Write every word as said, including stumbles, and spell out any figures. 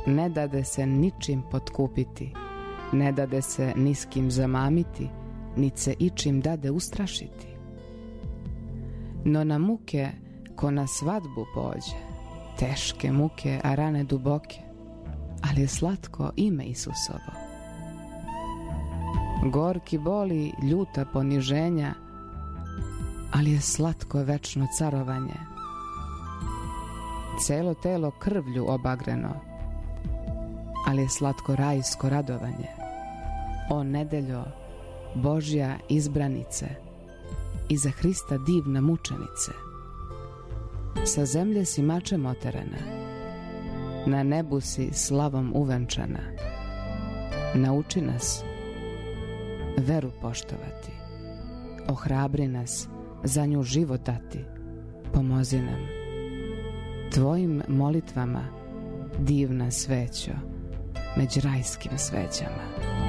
ne dade se ničim potkupiti, ne dade se ni s kim zamamiti, nit se ičim dade ustrašiti. No na muke ko na svadbu pođe, teške muke, a rane duboke, ali je slatko ime Isusovo. Gorki boli ljuta poniženja, ali je slatko večno carovanje. Celo telo krvlju obagreno, ali je slatko rajsko radovanje. O nedeljo, Božja izbranice, iza Hrista divna mučenice. Sa zemlje si mačem oterana, na nebu si slavom uvenčana. Nauči nas veru poštovati, ohrabri nas za nju život dati. Pomozi nam tvojim molitvama, divna svećo, među rajskim svećama.